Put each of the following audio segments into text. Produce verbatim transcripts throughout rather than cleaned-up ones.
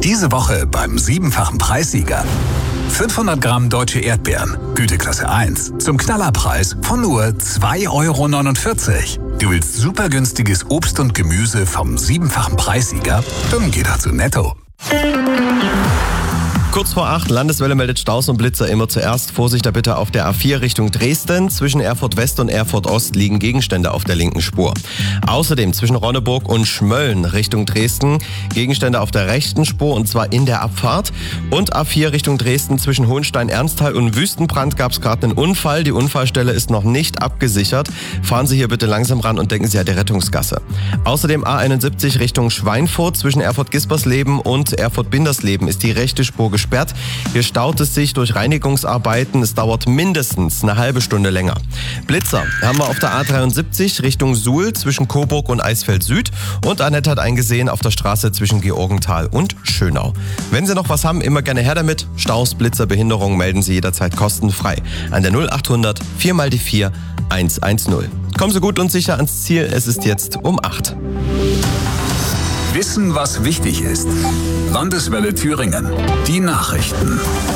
Diese Woche beim siebenfachen Preissieger. fünfhundert Gramm deutsche Erdbeeren, Güteklasse eins, zum Knallerpreis von nur zwei Euro neunundvierzig. Du willst super günstiges Obst und Gemüse vom siebenfachen Preissieger? Dann geh doch zu Netto. Kurz vor acht, Landeswelle meldet Staus und Blitzer immer zuerst. Vorsicht da bitte auf der A vier Richtung Dresden. Zwischen Erfurt West und Erfurt Ost liegen Gegenstände auf der linken Spur. Außerdem zwischen Ronneburg und Schmölln Richtung Dresden Gegenstände auf der rechten Spur und zwar in der Abfahrt. Und A vier Richtung Dresden zwischen Hohenstein-Ernsthal und Wüstenbrand gab es gerade einen Unfall. Die Unfallstelle ist noch nicht abgesichert. Fahren Sie hier bitte langsam ran und denken Sie an die Rettungsgasse. Außerdem A einundsiebzig Richtung Schweinfurt zwischen Erfurt-Gispersleben und Erfurt-Bindersleben ist die rechte Spur gesperrt. Hier staut es sich durch Reinigungsarbeiten. Es dauert mindestens eine halbe Stunde länger. Blitzer haben wir auf der A dreiundsiebzig Richtung Suhl zwischen Coburg und Eisfeld Süd. Und Annette hat eingesehen auf der Straße zwischen Georgenthal und Schönau. Wenn Sie noch was haben, immer gerne her damit. Staus, Blitzer, Behinderungen melden Sie jederzeit kostenfrei an der null achthundert vier mal die vier hundertzehn. Kommen Sie gut und sicher ans Ziel. Es ist jetzt um acht. Wissen, was wichtig ist. Landeswelle Thüringen. Die Nachrichten.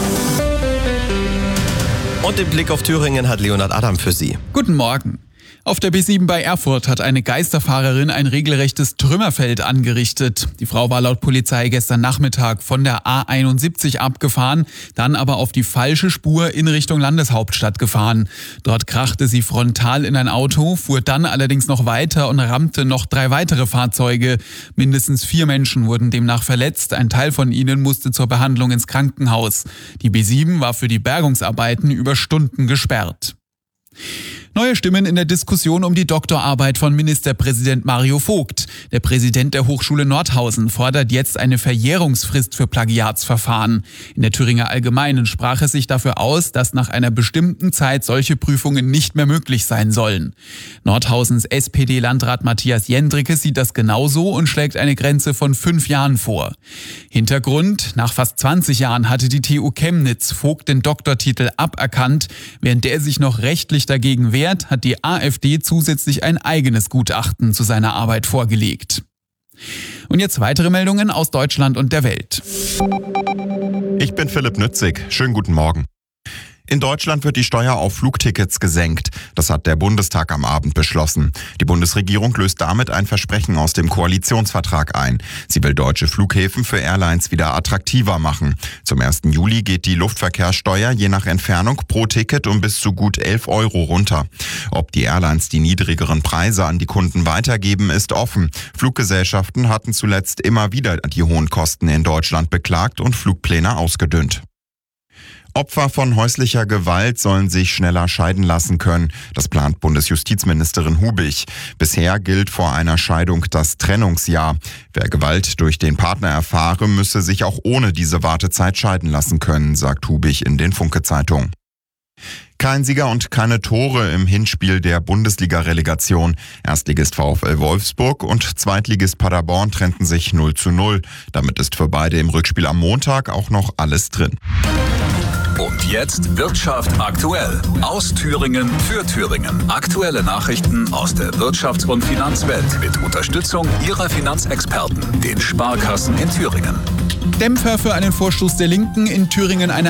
Und den Blick auf Thüringen hat Leonhard Adam für Sie. Guten Morgen. Auf der B sieben bei Erfurt hat eine Geisterfahrerin ein regelrechtes Trümmerfeld angerichtet. Die Frau war laut Polizei gestern Nachmittag von der A einundsiebzig abgefahren, dann aber auf die falsche Spur in Richtung Landeshauptstadt gefahren. Dort krachte sie frontal in ein Auto, fuhr dann allerdings noch weiter und rammte noch drei weitere Fahrzeuge. Mindestens vier Menschen wurden demnach verletzt, ein Teil von ihnen musste zur Behandlung ins Krankenhaus. Die B sieben war für die Bergungsarbeiten über Stunden gesperrt. Neue Stimmen in der Diskussion um die Doktorarbeit von Ministerpräsident Mario Vogt. Der Präsident der Hochschule Nordhausen fordert jetzt eine Verjährungsfrist für Plagiatsverfahren. In der Thüringer Allgemeinen sprach es sich dafür aus, dass nach einer bestimmten Zeit solche Prüfungen nicht mehr möglich sein sollen. Nordhausens S P D-Landrat Matthias Jendricke sieht das genauso und schlägt eine Grenze von fünf Jahren vor. Hintergrund: Nach fast zwanzig Jahren hatte die T U Chemnitz Vogt den Doktortitel aberkannt. Während er sich noch rechtlich dagegen wehrt, hat die AfD zusätzlich ein eigenes Gutachten zu seiner Arbeit vorgelegt. Und jetzt weitere Meldungen aus Deutschland und der Welt. Ich bin Philipp Nützig. Schönen guten Morgen. In Deutschland wird die Steuer auf Flugtickets gesenkt. Das hat der Bundestag am Abend beschlossen. Die Bundesregierung löst damit ein Versprechen aus dem Koalitionsvertrag ein. Sie will deutsche Flughäfen für Airlines wieder attraktiver machen. Zum ersten Juli geht die Luftverkehrssteuer je nach Entfernung pro Ticket um bis zu gut elf Euro runter. Ob die Airlines die niedrigeren Preise an die Kunden weitergeben, ist offen. Fluggesellschaften hatten zuletzt immer wieder die hohen Kosten in Deutschland beklagt und Flugpläne ausgedünnt. Opfer von häuslicher Gewalt sollen sich schneller scheiden lassen können. Das plant Bundesjustizministerin Hubich. Bisher gilt vor einer Scheidung das Trennungsjahr. Wer Gewalt durch den Partner erfahre, müsse sich auch ohne diese Wartezeit scheiden lassen können, sagt Hubich in den Funke-Zeitungen. Kein Sieger und keine Tore im Hinspiel der Bundesliga-Relegation. Erstligist VfL Wolfsburg und Zweitligist Paderborn trennten sich null zu null. Damit ist für beide im Rückspiel am Montag auch noch alles drin. Und jetzt Wirtschaft aktuell. Aus Thüringen für Thüringen. Aktuelle Nachrichten aus der Wirtschafts- und Finanzwelt mit Unterstützung Ihrer Finanzexperten, den Sparkassen in Thüringen. Dämpfer für einen Vorstoß der Linken, in Thüringen eine